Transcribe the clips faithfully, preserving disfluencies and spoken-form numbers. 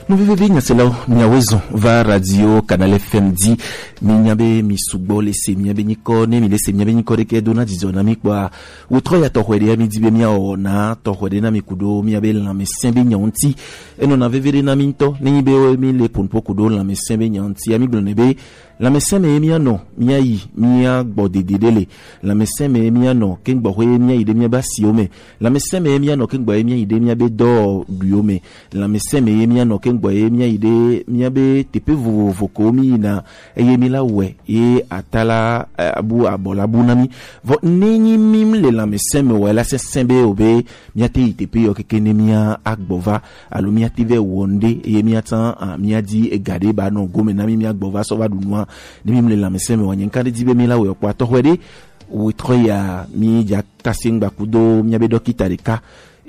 Nous vivons cela, miawezo va radio canal F M di minyabe misugbo lese miyabe nikone mi lese miyabe nikore ke dona dizona mi kwa utro ya tohwede mi dibe mia ona tohwede na mikudo miyabe la mesembe nyanti eno na vevere na minto ni be mi le ponpo kudo la mesembe nyanti ami blonebe la mesembe mi ano mia yi mia gbodedele la mesembe mi ano kengbo hwe mia ide mia basiome la mesembe mi ano kengbo mia ide mia be do duome la mesembe mi ano kengbo mia ide mia be tepe vovo komi na eyemi la we e atala abu abola bunami vo nini mim le la mesembe we la se sembe obe mia te tepe yo kekene mia agbova alo mia tive wonde eyemi atan mia di egade ba no gome na mia agbova so va dunwa ni mim le la mesembe wa nyankade dibe mi la we kwa to hwede we troya mi ja kasingba kudo mia be dokita reka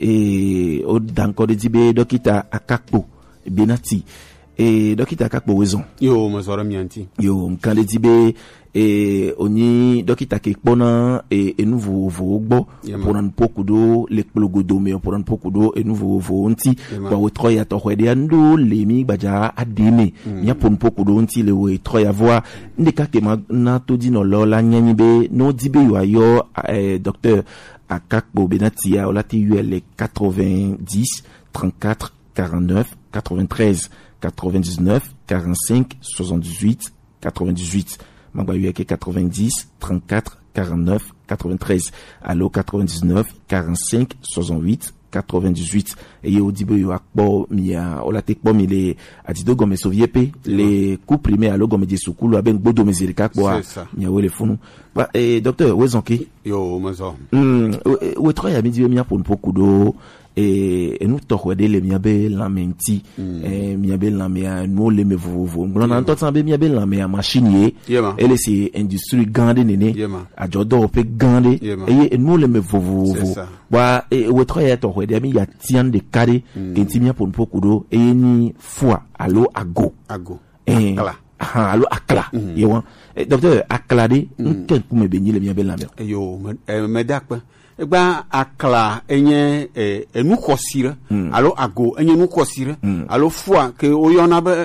e o danko de dibe dokita akakpo benati e dokita akakpo wezon yo mazora mianti yo mkande dibe e oni dokita ke pona e, e nouveau vo gbo pour un poku do le plogodo me pour un poku do e nouveau vo onti ba we troya to hwede ando le mi baja ademe ya pour un poku do onti le we troya voix ndeka ke na to di no lola nyanyi be no dibe yo ayo e, docteur akakpo benati ya olati ul quatre-vingt-dix trente-quatre quarante-neuf quatre-vingt-treize quatre-vingt-dix-neuf quarante-cinq soixante-dix-huit quatre-vingt-dix-huit Mangba yueke quatre-vingt-dix trente-quatre quarante-neuf quatre-vingt-treize allo quatre-vingt-dix-neuf quarante-cinq soixante-huit quatre-vingt-dix-huit et yo dibo yo akpo mi a olate kpo mi le adido gome soviepe les coups primés allo gome de sukulu aben gbodo mezirika kpo mi a wele funu ba eh docteur wezonki yo mazo mm we troya mi dibe mi a pour beaucoup do et nous tohwede le miabe la menti eh miabe la mea no le me vovo ngona ntotan be miabe la mea machine ele c'est industrie grande nene a jodo pe grande et no le me vovo wa e we troya tohwede mi ya tian de kare kentimia pour beaucoup do et ni foi allo ago ago eh ah allo akla yewan docteur aklade nken ku me benyi le miabe la mea yo me dakpa egba akla enye enu kosire alo ago enye nu kosire alo foi ke oyona be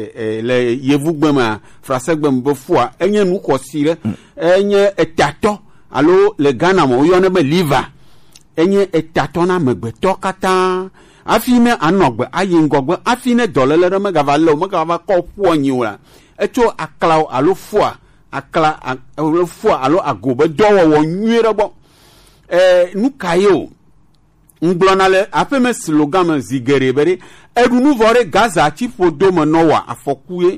le yevugbema français gbem be foi enye nu kosire enye etato alo le Ghana mo oyona be liver enye etato na megbeto kata afime anogbe ayingogbe afine dolele me gavale me gava ko po nyiwa eto akla alo foi akla alo foi alo ago be dowo wo nwere bo eh nous kayo nglonale afeme slogan me zigerebere edu nu vore gaza ti fodo mo nowa afokuye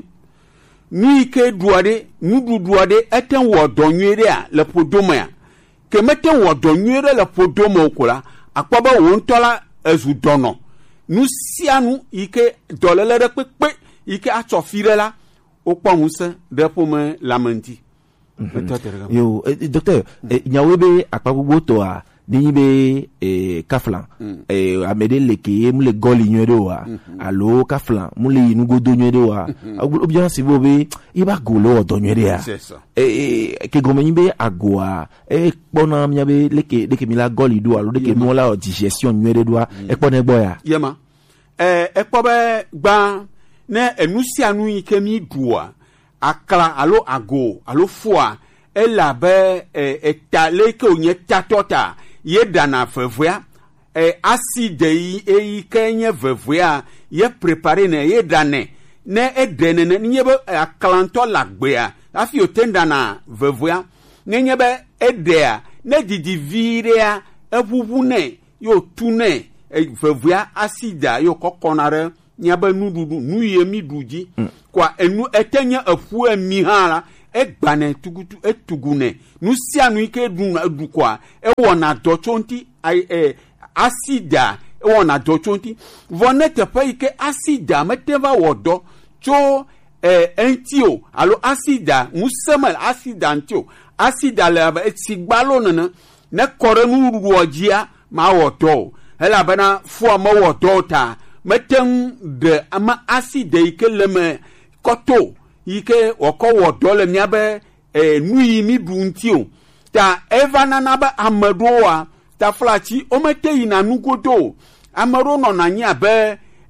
ni ke duade nu duduade eten wo donwere a le podomo ya ke meten wo donwere le podomo okola akpaba wo ntola ezu dono nu sianu ike dolele de pepe ike atofire la opamuse de pome lamenti. Mm-hmm. Yo eh, docteur eh, nyawebe akpabubo to a nibe eh, kaflan mm. eh, amede leke mule goli nywede wa mm-hmm. alo kaflan mule inugo do nywede wa mm-hmm. obia sibobe iba golo do nywede ya eh, eh ke gomenyibe agoa eh pona myabe leke leke mila goli do alo leke mola o digestion nywede do mm. e pona egboya yema eh e pobe gba ne enusia nu ikemi duwa akla alo ago alo foi ela be etale ke onye tatota ye dana vevua e acide yi e kenye vevua ye préparer ne ye dane ne edene ne nyebe aklanto lagbea afi otenda na vevua ne nyebe edea ne didi virea evuvu ne yo tune vevua acide yo kokonare nyaba nududu nuye miduji mm. kwa enu etenya afu emi hala egbane tugutu etugune nusia nu ike du du kwa e wona dochonti ai e acida e wona dochonti vonete pa ike acida meteva wodo cho e entio alo acida musemal acida antio acida le etigbalo nana ne kore nu ruojia ma wodo ela bana fu ma wodo ta meten de ama acide ike leme koto ike woko wodo le miabe e nuyi mi duntio ta evana na ba amadoa ta flachi o mete ina nugodo amaro no na nya be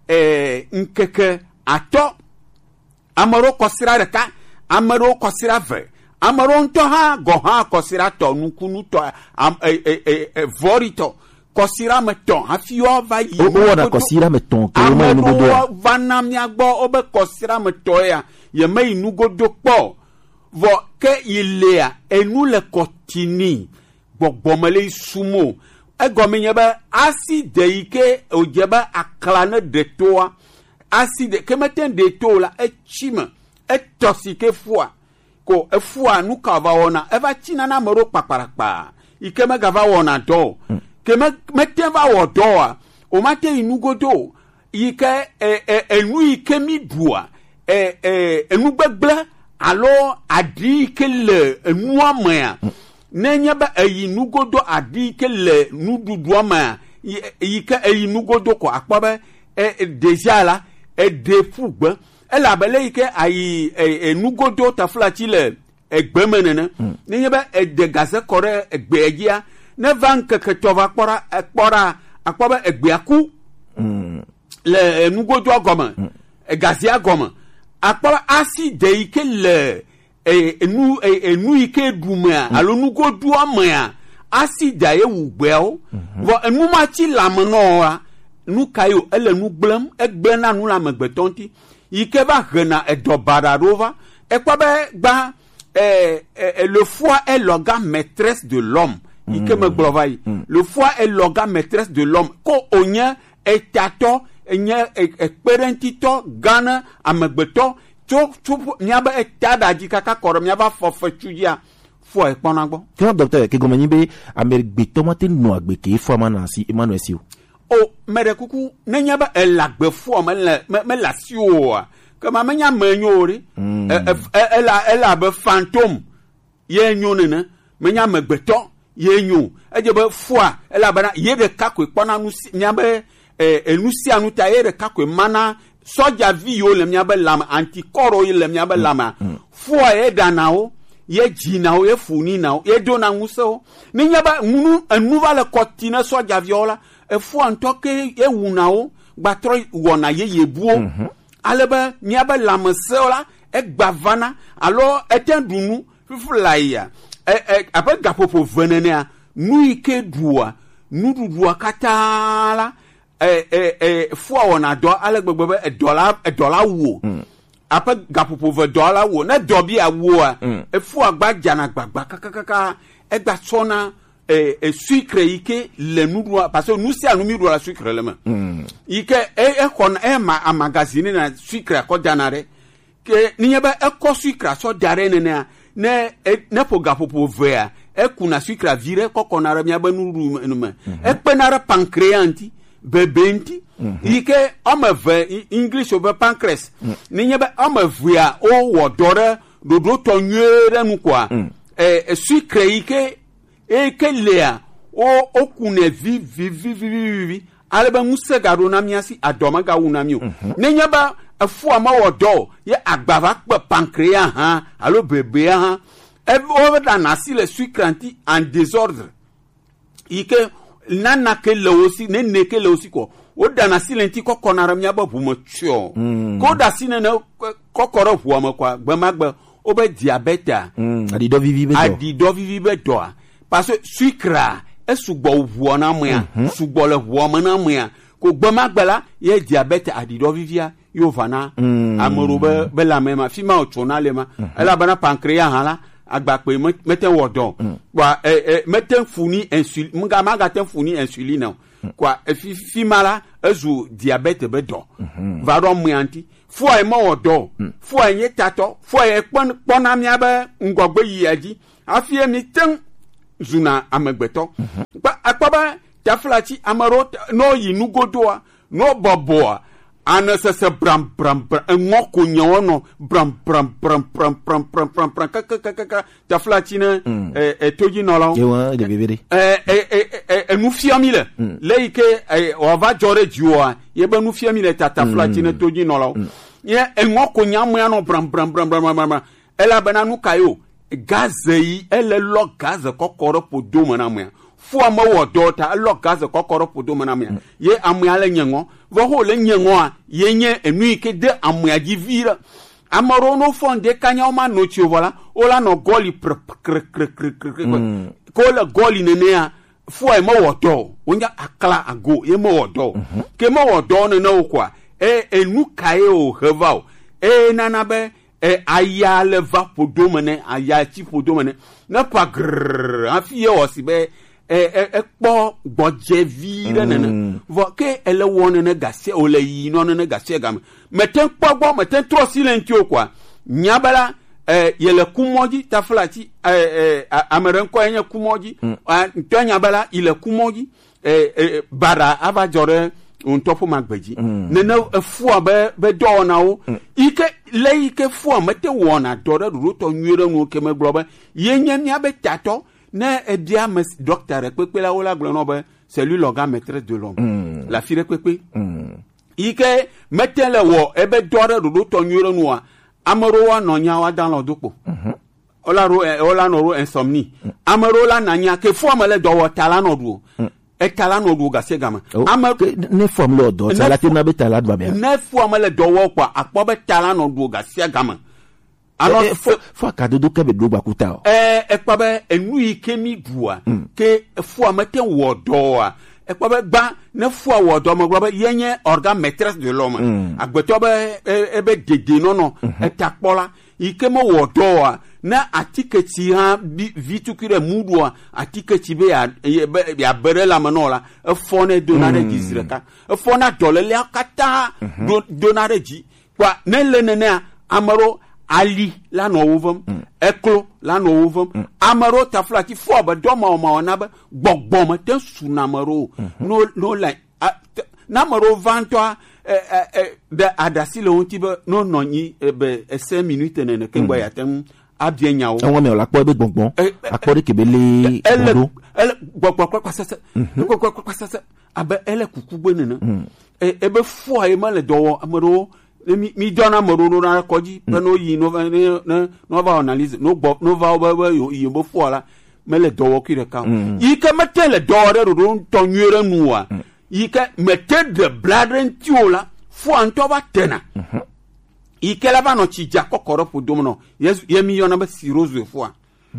eh, nkeke atɔ amaro kɔsira ɖeka amaro kɔsira ve amaro ŋutɔ hã gɔ hã kɔsira tɔ nukunu tɔ am e e e vɔri tɔ kɔsira me tɔ hafi wo va yi. o wɔna kɔsira me tɔn ke wo ma nugodo. amewo va na mia gbɔ wobe kɔsira me tɔ ya yeme yi nugodo kpɔ vɔ ke yi lea enu le kɔtini gbɔgbɔme le sumo egɔme nye be asi de yi ke wodze be akla ne de toa asi de ke mete de to la etsi me etɔ si ke fua ko efua nu ka va wɔna eva tsina na ame ɖo kpakparakpa yi ke megava wɔna dɔ ke me mete va wɔ dɔ a o mate yi nugodo yi ke e e enu yi ke mi dua e e enu gbegble alo adi yi ke le enua mea nenye be eyi nugodo adi ke le nuɖuɖua mea yi ke eyi nugodo ko akpɔ be e déjà la ede ƒu gbe elabele yi ke ayi nugodo taflatsi le egbe me nene nenye be ede gaze kɔ ɖe egbea dzia ne va ŋkeke tɔ va kpɔ ɖa ekpɔ ɖa akpɔ be egbea ku le nugodoa gɔme egazea gɔme akpɔ be asi de yi ke le enu enu yi ke ɖu mea alo nugodoa mea asi da ye wu gbeawo vɔ enu ma tsi lame nɔa nu ka yo ele nu gblem egble na nu le amegbetɔ ŋuti yi ke va hena edɔ baɖa ɖo va ekpɔ be gba eh, eh, le foi est l'organe maîtresse de l'homme yi ke me gblɔ va yi le foi est l'organe maîtresse de l'homme ko onye etatɔ enye ekpeɖeŋutitɔ gã ne amegbetɔ tso tso miabe eta ɖa dzi kaka kɔ ɖe miava fɔfetsu dzia foi kpɔna gbɔ. kí wọn dɔkítà ke gɔmɛ nyi be amegbetɔ ma te nɔ agbe ke foi ma na asi ema nɔ esi o. o mɛɖe kuku ne nye be elagbe foi me le me le asi oa kema me nya me nyo o ɖe ela ela be fantôme ye nyo nene me nya amegbetɔ ye nyo edze be foi elabena ye ɖeka koe kpɔna nu si miabe enu sia nu ta ye ɖeka koe mana sɔdzavi yiwo le miabe lame antikɔrɔ yi le miabe lame foi ye ɖana wo ye dzina wo ye funi na wo ye dona ŋusẽ wo ne nye be nu enu va le kɔti ne sɔdzaviawo la efua ŋutɔ ke ye wuna wo gbatrɔ wɔna yeye buwo ale be miabe lãmesẽwo la egba vana alo ete ɖu nu fifi la yia abe gaƒoƒo ve nenea nu yi ke ɖua nuɖuɖua katã la fua wɔna dɔ ale gbegbe be edɔ la edɔ la wo aƒe gaƒoƒo ve dɔ la wo ne dɔ bi awoa efua gba dzana gbagba kakakaka egba tsɔna sucre yi ke le nuɖua parce que nu sia nu mi ɖua la sucre le me yi ke exɔna ema amagazine na sucre kɔ dana ɖe ke nye be ekɔ sucre sɔ da ɖe nenea ne ne ƒo gaƒoƒo vea ekuna sucre vi ɖe kɔkɔna ɖe miabe nuɖuɖu me ekpena ɖe pancréas ŋuti bebe ŋuti yi ke ɔme eve english wo be pancreas ne nye be ɔme evea wowɔ dɔ ɖe ɖoɖo tɔ nyuie ɖe nu koa sucre yi ke eke lea o okune vi vi vi vi vi vi ale be ŋusẽ gaɖo na mia si adɔme gawu na mi o ne nye be efua ma wɔ dɔ ye agba va kpe pancréas hã alo bebea hã wo ɖana asi le sucre ŋuti en désordre yi ke nana ke le wo si ne ne ke le wo si kɔ wo ɖana asi le ŋuti kɔkɔna ɖe miabe ʋu me tsyɔ ko ɖe asi nene kɔkɔ ɖe ʋua me kɔa gbemagbe wo be diabeta adidɔ vivi be dɔ adidɔ vivi be dɔa parce que sucre esugbɔ ʋua na mea sugbɔ le ʋua me na mea ko gbemagbe la ye diabete adidɔ vivia yo va na ame ɖo be be lame ma fi ma wòtso na le ma elabena pancréas hã la agbakpe mete wɔ dɔ kɔa mete funi insuline mga magate funi insuline o kɔa fi fi ma la ezu diabete be dɔ va ɖɔ mea ŋuti foi me wɔ dɔ foi nye tatɔ foi kpɔna miabe ŋgɔgbe yia dzi hafi ye mi teŋ zuna amegbetɔ akpɔ be taflatsi ame ɖewo no yi nugodoa no bɔbɔa anesese bram bram bram eŋɔ ko nyewo nɔ bram bram bram bram bram bram bram bram kakakaka taflatsi ne etodzinɔlawo enu fia mi le le yi ke wòava dzɔ ɖe dziwoa ye be nu fia mi le ta taflatsi ne todzinɔlawo ye eŋɔ ko nyamea nɔ bram bram bram bram bram elabena nu ka yo gaze yi ele lɔ gaze kɔkɔ ɖe ƒodome na mea fua ma wo do ta lo gaz kokoro podo mana me ye amua le nyengo vo ho le nyengo a ye nye enu ike de amua gi vira amaro no fonde kanya o ma no chi voilà o la no goli pr kr kr kr kr ko la goli nene a fua ma wo do wonya akla ago ye ma wo do ke ma wo do no no kwa e enu kai o hevao e nana be e aya le va podo mene aya ti podo mene na pa grrr afie o si be e e po gboje vire nene vo ke ele won ne gase o le yi no ne gase gam meten po gbo meten tro silenti o kwa nyabala e yele kumoji taflati e ameren ko enye kumoji nto nyabala ile kumoji e bara ava jore on topo magbeji nene fua be be do na wo ike le ike fua mete wona dore ru to nwere nu ke me globe yenye mia be tato na edia mes docteur pepe la wala glo no be c'est lui l'organe maîtresse de l'homme la fille pepe ike mete le wo ebe dore ru to nwere nu a amaro wa no nya wa dan lo dopo ola ro ola no ro insomnie amaro la nanya ke fua mele do wo tala no du e tala no du gase gama ama ne form lo do tala ti na be tala do ba ne form le do wo kwa akpo be tala no du gase gama alors fo ka do ke be do ba kuta eh e pa be enu ike mi bua ke fo amete wo do a e pa be gba ne fo wo do mo gba yenye organe maîtresse de l'homme agbeto be e be dede no no e takpola ike mo wo do a na atiketi ha vitukire mudwa atiketi be ya ya berela manola e fone donare gizreka e fona dolele akata donare ji kwa nele nene amaro ali la no wovum eklo la no wovum amaro taflati fo ba do ma ma ona ba gbogbo ma ten sunamaro no no la na maro vingt-trois de adasi le ontibe no nonyi be cinq minutes nene kengwa ya tem abien nyawo won me la po be gbongbon akpori kebele ele ele gbogbo kwa sasa gbogbo kwa sasa abe ele kuku nene e ebe fo ayi ma le do amaro mi mi dona amaro no na koji pe no yi no no no va analyse no gbo no va ba yi bo fo la me le do ki re ka yi ke mete le do re ro to nwere nu a yi ke mete de bladren tiola fo anto ba tena ike la no chija kokoro podo no yesu yemi yona ba sirozo fo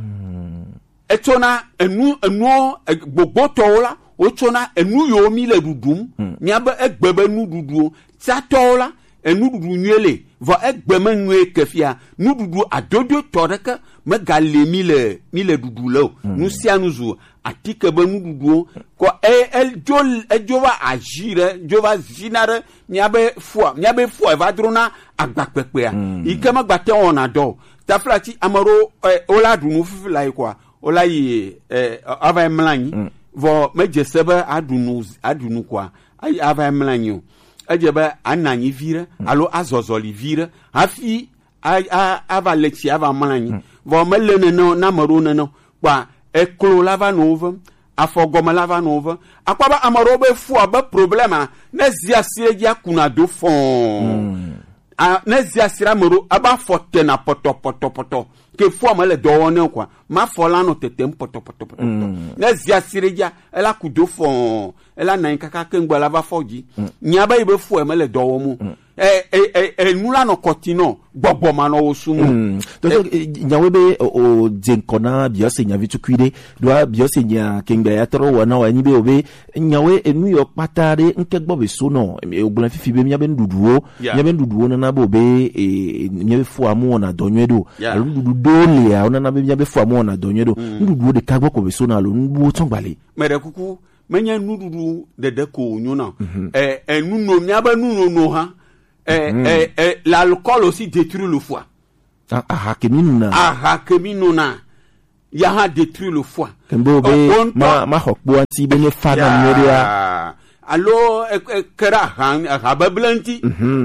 etona enu enu gbogbo tola otona enu yo mi le dudum mi aba egbebe nu dudu sa tola enu dudu nyele va egbeme nwe kefia nu dudu adodo toreka me gale mi le mi le dudu lo nu sia nu zu atike be nu dudu ko e el jol e jova agire jova zinare mi abe fo mi abe fo e va drona agbapepe a ike ma gbate ona do taflati amaro ola dunu fifila ikwa ola yi eh ava mlanyi vo meje sebe adunu adunu kwa ai ava mlanyi ejebe ananyi vire alo azozoli vire afi ava lechi ava mlanyi vo melene no na maro no kwa eklo lava novo afogoma lava novo akwaba amaro be fu aba problema na zia siegia kuna do fon a na zia sira maro aba fote na poto poto poto ke fu amale do won kwa ma fola no tete poto poto poto na zia sirija ela kudo fon ela nan kaka kengba lava foji nyaba ibe fu amale do wo mu eh eh eh nula no kotino gbogbo ma no osumu to nyawe be o jenkona biose nya vitukwide do biose nya kengba ya toro wana wa nyibe obe nyawe enu yo patare nkegbo be so no ogbolan fifi be nya be nduduo nya be nduduo na na bo be nya be fu amu na donyedo ndudu dole ya ona na be nya be fu amu na donyedo nduduo de kagbo ko be so na lo nduduo tongbale mere kuku menya ndudu de de ko nyuna eh enu no nya ba nu no ha Eh, mm. eh, eh, l'alcool aussi détruit le foie. Ah, ah, keminuna. Ah, keminuna. Ya ha détruit le foie. Kembo be ma ma hokbo anti be ne fana nyoria. Allo kera han habablanti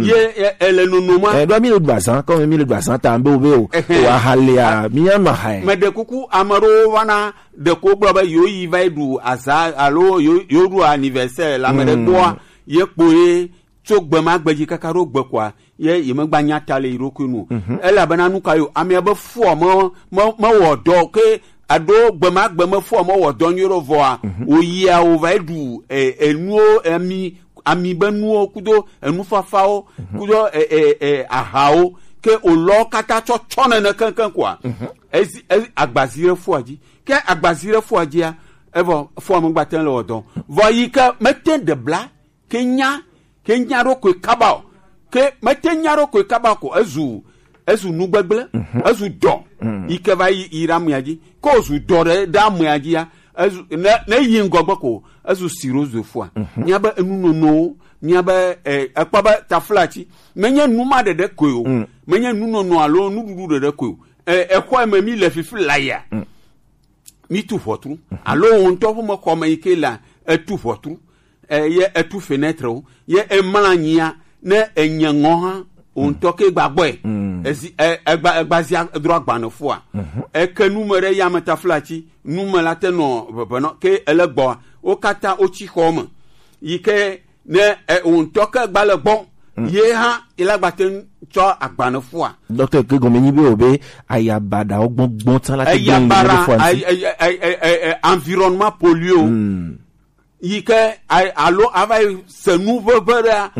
ye ele nunuma. Eh do mi le basan comme mi le basan tambe be o. Wa halia mi an ma hai. Me de kuku amaro wana de ko gba yo yi vai du asa allo yo yo du anniversaire la me de boa ye poe tso gbema gbeji kaka ro gbe kwa ye yeme gba nya ta le iroku nu ela bana nu kayo ame be fo mo mo wo do ke ado gbema gbema fo mo wo do nyoro voa oyia o va edu enuo ami ami benuo kudo enu fafao kudo e e e ahao ke olo kata cho chona na kankan kwa ezi agbazire fo aji ke agbazire fo aji a evo fo mo gba ten lo do voyi ke meten de bla kenya kenya ro ko kabao ke meten nyaro ko kabao ko ezu ezu nugbegble ezu do ike va iramu yaji ko zu do re da mu yaji ya ezu na na yin gogbo ko ezu sirozo fo a nya ba enu no nya ba eh akpa taflachi menye numa de de ko o menye nu no alo nu dudu de de ko eh ekwa ma mi le fifi laya mi tu fotru alo on to mo ko ma ike la etu fotru eh ye etu fenêtre o ye emalanyia na enyango ha on to ke gbagbo e ezi egba egbazi dro agba no fo a e ke numere ya metaflachi numela te no bono ke elegbo o kata o chi home yike ne on to ke gbale gbon ye ha ilagbaten cho agba no fo a docteur ke gomenyi be obe ayabada ogbongbon tan la te gbon no fo anti environnement pollué yike alo avai se nouveau vera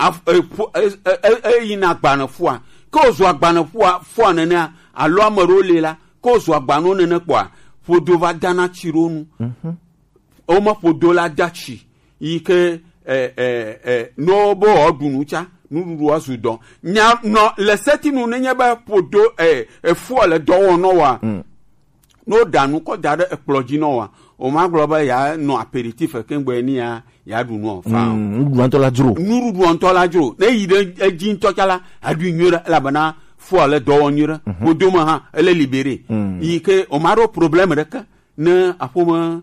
e ina gbana fo ko zo agbana fo fo nene alo amaro lela ko zo agbana nene kwa fodo va dana chironu o ma fodo la dachi yike eh eh eh no bo odunucha nuru asudon nya no le setinu nenye ba fodo eh fo le do no wa no danu ko dare exploji no wa o ma global ya no aperitif kengbe ni ya ya du no fa nuru antola juro nuru du antola juro ne yide ejin tokala adu nyura la bana fo le do nyura o do ma ha ele libéré yike o maro problème rek ne afoma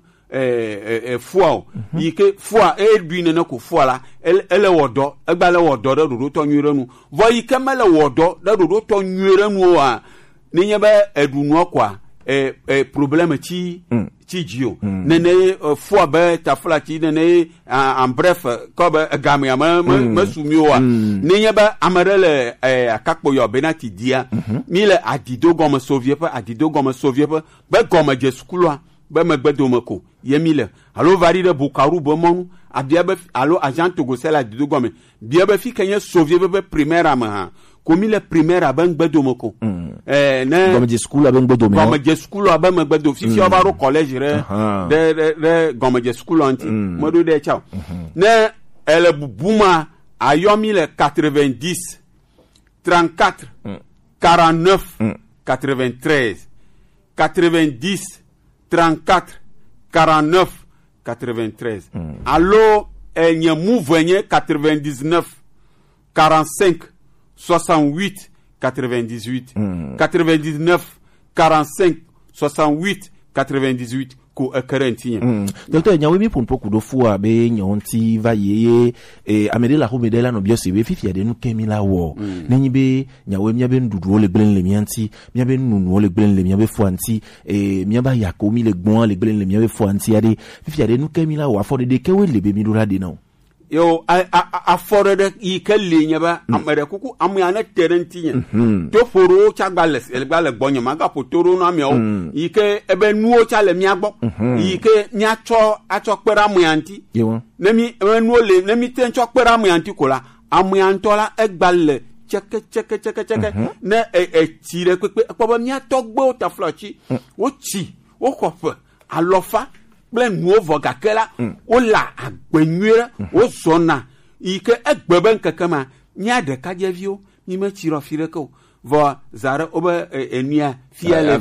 eh eh fo yike fo e du ne na ko fo la ele wodo egba le wodo da do to nyura nu vo yike mele wodo da do to nyura nu wa ni nyeba edu no kwa eh eh problème ti ti jio nene fo ba tafla ti nene en bref ko ba gamu ya ma ma sumio wa ni nyeba amarele eh akakpo yo benati dia mi le adido gomo soviet pa adido gomo soviet pa ba gomo je school wa ba magbedo mako yemi le alo vari de bukaru bo mon abia ba alo agent togo sela adido gomo bia ba fi kenya soviet ba primaire ama komi le primaire aban gbedo moko eh na gomo je school aban gbedo me gomo je school aban gbedo fi fi obaro college re de de gomo je school anti modo de chao na ele buma ayomi le quatre-vingt-dix trente-quatre quarante-neuf quatre-vingt-treize quatre-vingt-dix trente-quatre quarante-neuf quatre-vingt-treize allo enye mouvenye quatre-vingt-dix-neuf quarante-cinq soixante-huit quatre-vingt-dix-huit quatre-vingt-dix-neuf quarante-cinq soixante-huit quatre-vingt-dix-huit ko quarante docteur nyawe mi pour beaucoup de fois be nyonti va yeye e amede la home de la no biose be fifi ade nu kemi la wo nenyi be nyawe mi be ndudu le gblen le mianti mi be nunu le gblen le mi be fo anti e mi ba yakomi le gbon le gblen le mi be fo anti ade fifi ade nu kemi la wo afode de kewe le be mi do rade na yo a a foro de ikelle nyaba amere kuku amyana terentinya to foro chagbales elgbale gbonyo maga potoro no amio ike ebe nuo chale miagbo ike nyacho acho pera muyanti nemi nuo le nemi tencho pera muyanti kola amyantola egbale cheke cheke cheke cheke ne e tire pepe pobo nya togbo ta flochi o chi o kofe alofa ble nuovo gakela o la agbenyure o zona ike egbeben kakama nya de kajevio ni me chiro fireko vo zare obe enia fia le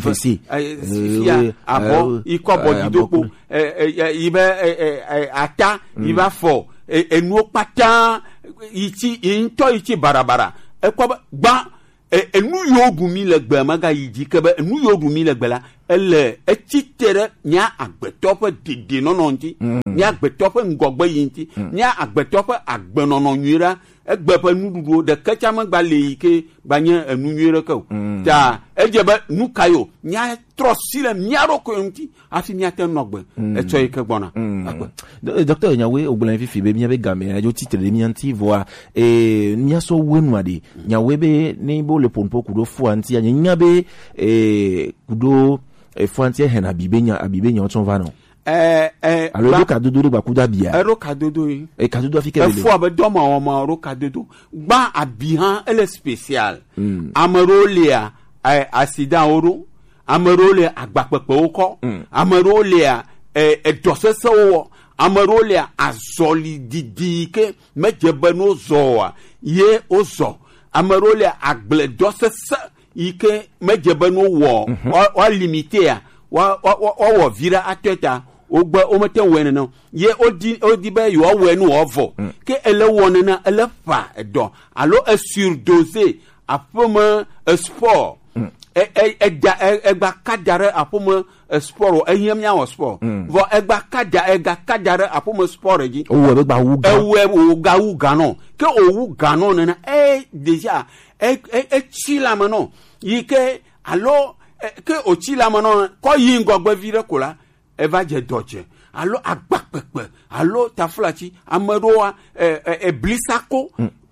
fia abo ikobo didoko ibe ata iba fo enu pata ichi into ichi barabara ekwa gba enu yogu mi le gbe maga yiji kebe enu yogu mi le gbe la ele etitere nya agbetope dede nononti nya agbetope ngogbe yinti nya agbetope agbenono nyira e gbe pe nududu de kecha me gba le ke gba nye enu nyuire ke o ta e je be nu kayo nya trosi le miaro ko nti afi mia te nogbe e to ke gbona docteur nyawe ogbolan fi fi be mia be game ajo titre de mi anti voa e mia so wenu ade nyawe be ni bo le ponpo kudo fu anti anya nya be e kudo e fu anti he na bibenya abibenya oton va no eh eh alors do kadodo gba kuda bia ero kadodo yi e kadodo fi ke e fu abe do ma o ma ro kadodo gba abihan ele special amarolia eh accident oro amarolia agbapepe oko amarolia eh edosese wo amarolia azoli didike mejebe no zoa ye ozo amarolia agble dosese ike mejebe no wo wa limité a wa wa wa vira ateta ogbe o mete wene no ye odi odi be yo wenu ovo ke ele wona na ele fa edo alo e surdosé apoma sport e e e gba kadare apoma sport e hiam nya wo sport vo e gba kada e ga kadare apoma sport ji o we gba wu e we o ga wu ga no ke o wu ga no na e déjà e e chila mano yike alo ke o chila mano ko yin gogbe vire kola e va je doje alo agbapepe alo taflachi amaroa e e blisako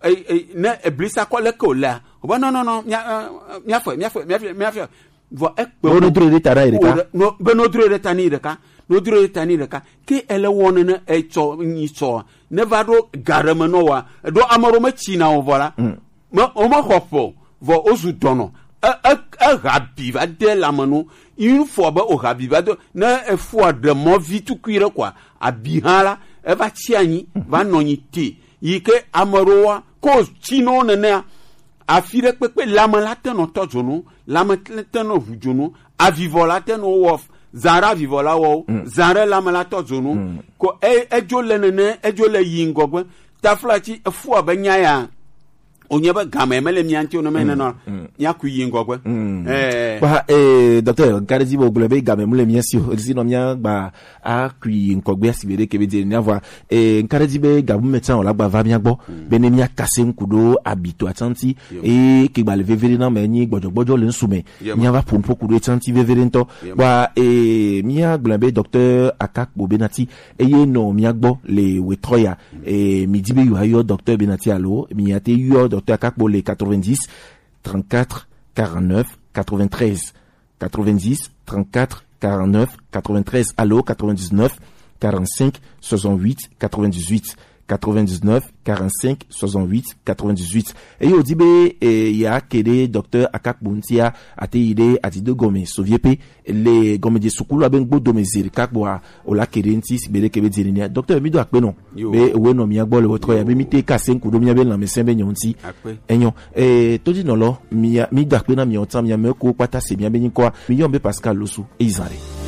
e ne e blisako le kola o no no no mia fo mia fo mia fo vo e pe no dure de tara ireka no be no dure de tani ireka no dure de tani ireka ke ele won na e cho ni cho ne va do garama no wa do amaro ma china o vola ma o ma hofo vo ozu dono e e rabi va de la mano une fois ba o rabi va de na e fois de mo vitu kuire kwa abihara e va chiani va nonyiti yike amaroa ko chino nene afire pepe lama lateno tojunu lama lateno vujunu avivola teno wof zara vivola wo zara lama latozunu ko e ejo lenene ejo le yingogwe taflachi e fois ba nyaya onyeba game mele mianti ono mena no nyaku yingogwe eh ba eh docteur Karezi bo globe game mele miasio disi no mia gba akui nkogbe asibere kebe de ni avoir eh Karezi be gabu metan o lagba va miagbo be ne mia kase nkudo abito atanti e ke gba le vevere na menyi gbojogbojo le nsume mia va pompo kudo atanti vevere nto ba eh mia globe docteur Akakpo Benati eye no miagbo le wetroya eh midibe yu ayo docteur Benati allo mia te yu docteur Akakpo les quatre-vingt-dix trente-quatre quarante-neuf quatre-vingt-treize quatre-vingt-dix trente-quatre quarante-neuf quatre-vingt-treize allo quatre-vingt-dix-neuf quarante-cinq soixante-huit quatre-vingt-dix-huit quatre-vingt-dix-neuf quarante-cinq soixante-huit quatre-vingt-dix-huit et yo dibe e ya kede docteur Akakpo ntia ateide atido gome soviepe le gome de sukulu abengbo domezir kakbo o la kede nti bere kebe direnia docteur mi do akpe no be we no mi agbo le wotro ya be mi te kasen ku do mi abe na me sembe nyonti enyo e todi no lo mi mi do akpe na mi ontam mi ameko pata se mi abe nko mi yombe Pascal Losu e izare